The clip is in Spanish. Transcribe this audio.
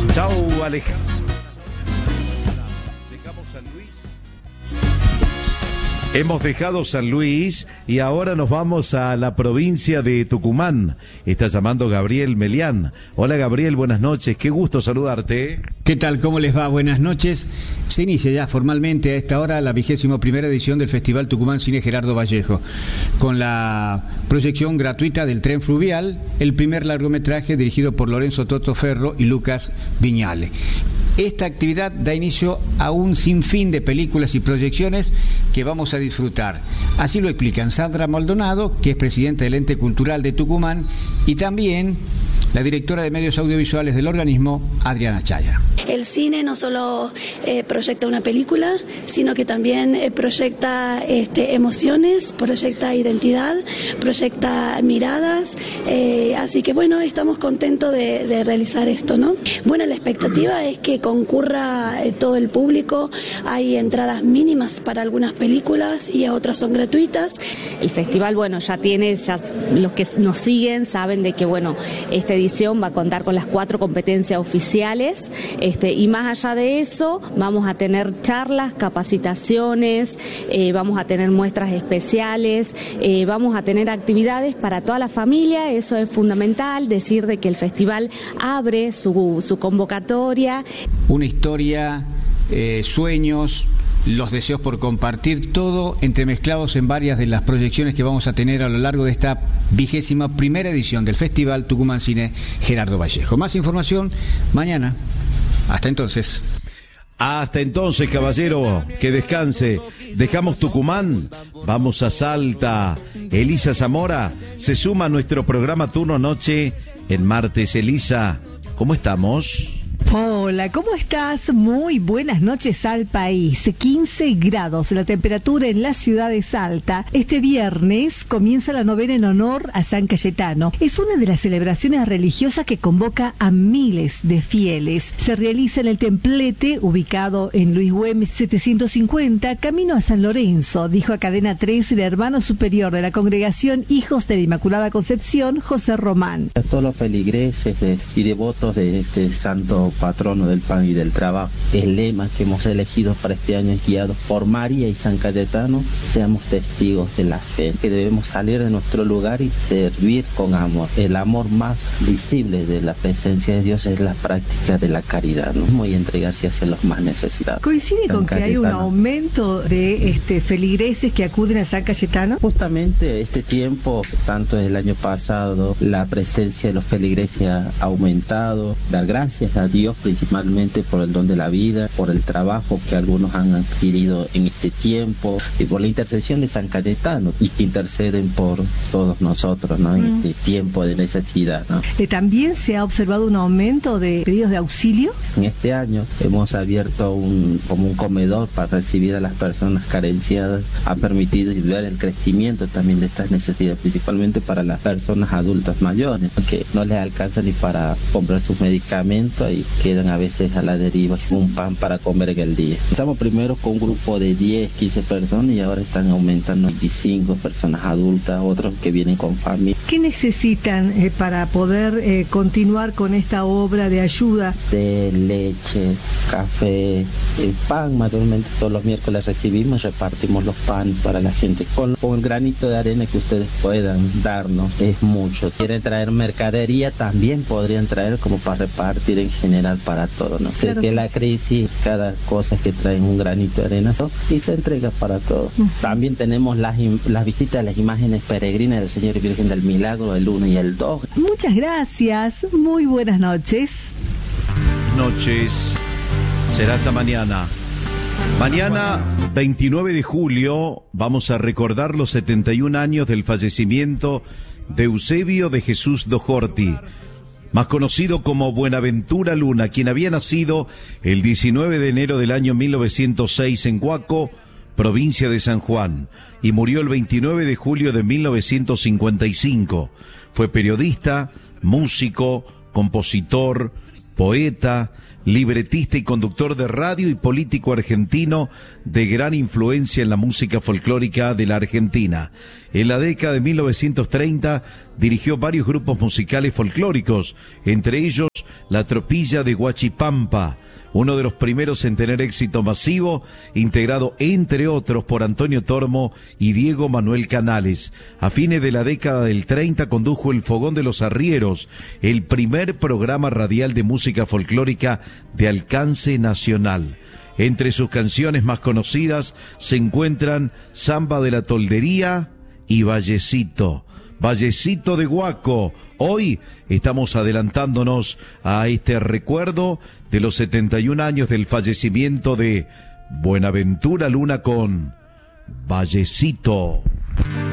Chau, Alejandro. Dejamos San Luis. Hemos dejado San Luis y ahora nos vamos a la provincia de Tucumán. Está llamando Gabriel Melián. Hola Gabriel, buenas noches, qué gusto saludarte. ¿Qué tal? ¿Cómo les va? Buenas noches. Se inicia ya formalmente a esta hora la 21ª edición del Festival Tucumán Cine Gerardo Vallejo, con la proyección gratuita del Tren Fluvial, el primer largometraje dirigido por Lorenzo Toto Ferro y Lucas Viñale. Esta actividad da inicio a un sinfín de películas y proyecciones que vamos a disfrutar. Así lo explican Sandra Maldonado, que es presidenta del Ente Cultural de Tucumán, y también la directora de medios audiovisuales del organismo, Adriana Chaya. El cine no solo proyecta una película, sino que también proyecta emociones, proyecta identidad, proyecta miradas, así que bueno, estamos contentos de realizar esto, ¿no? Bueno, la expectativa es que concurra todo el público. Hay entradas mínimas para algunas películas y otras son gratuitas. El festival, bueno, ya los que nos siguen saben de que, bueno, esta edición va a contar con las 4 competencias oficiales, y más allá de eso vamos a tener charlas, capacitaciones, vamos a tener muestras especiales, vamos a tener actividades para toda la familia. Eso es fundamental, decir de que el festival abre su convocatoria. Una historia, sueños, los deseos por compartir, todo entremezclados en varias de las proyecciones que vamos a tener a lo largo de esta 21ª edición del Festival Tucumán Cine Gerardo Vallejo. Más información mañana. Hasta entonces. Hasta entonces, caballero, que descanse. Dejamos Tucumán, vamos a Salta. Elisa Zamora se suma a nuestro programa Turno Noche en martes. Elisa, ¿cómo estamos? Hola, ¿cómo estás? Muy buenas noches al país. 15 grados la temperatura en la ciudad de Salta. Este viernes comienza la novena en honor a San Cayetano. Es una de las celebraciones religiosas que convoca a miles de fieles. Se realiza en el templete ubicado en Luis Güemes 750, camino a San Lorenzo, dijo a Cadena 3 el hermano superior de la congregación Hijos de la Inmaculada Concepción, José Román. A todos los feligreses y devotos de este santo patrono del pan y del trabajo. El lema que hemos elegido para este año es guiado por María y San Cayetano. Seamos testigos de la fe, que debemos salir de nuestro lugar y servir con amor. El amor más visible de la presencia de Dios es la práctica de la caridad, ¿no? Y entregarse hacia los más necesitados. ¿Coincide con que hay un aumento de feligreses que acuden a San Cayetano? Justamente este tiempo, tanto el año pasado, la presencia de los feligreses ha aumentado. Dar gracias a Dios principalmente por el don de la vida, por el trabajo que algunos han adquirido en este tiempo y por la intercesión de San Cayetano, y que interceden por todos nosotros, ¿no? En este tiempo de necesidad, ¿no? ¿También se ha observado un aumento de pedidos de auxilio? En este año hemos abierto como un comedor para recibir a las personas carenciadas. Ha permitido ver el crecimiento también de estas necesidades, principalmente para las personas adultas mayores, que no les alcanza ni para comprar sus medicamentos y quedan a veces a la deriva, un pan para comer en el día. Empezamos primero con un grupo de 10, 15 personas y ahora están aumentando 25 personas adultas, otros que vienen con familia. ¿Qué necesitan para poder continuar con esta obra de ayuda? De leche, café, el pan, mayormente todos los miércoles recibimos, repartimos los panes para la gente. Con el granito de arena que ustedes puedan darnos, es mucho. Quieren traer mercadería, también podrían traer como para repartir en general para todo, ¿no? Claro. Sé que la crisis, cada cosa que traen un granito de arena y se entrega para todo. También tenemos las visitas a las imágenes peregrinas del Señor y Virgen del Milagro, el 1 y el 2. Muchas gracias, muy buenas noches. Noches, será hasta mañana. Mañana, 29 de julio, vamos a recordar los 71 años del fallecimiento de Eusebio de Jesús Dojorti, más conocido como Buenaventura Luna, quien había nacido el 19 de enero del año 1906 en Huaco, provincia de San Juan, y murió el 29 de julio de 1955. Fue periodista, músico, compositor, poeta, libretista y conductor de radio y político argentino de gran influencia en la música folclórica de la Argentina. En la década de 1930 dirigió varios grupos musicales folclóricos, entre ellos La Tropilla de Huachipampa, uno de los primeros en tener éxito masivo, integrado entre otros por Antonio Tormo y Diego Manuel Canales. A fines de la década del 30 condujo El Fogón de los Arrieros, el primer programa radial de música folclórica de alcance nacional. Entre sus canciones más conocidas se encuentran Samba de la Toldería y Vallecito. Vallecito de Guaco. Hoy estamos adelantándonos a este recuerdo de los 71 años del fallecimiento de Buenaventura Luna con Vallecito.